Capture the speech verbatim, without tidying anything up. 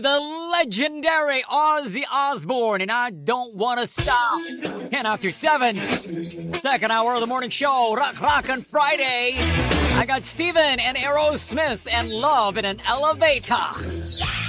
the legendary Ozzy Osbourne, and I don't want to stop. And after seven, second hour of the morning show, Rock Rockin' Friday. I got Steven and Aerosmith and Love in an Elevator.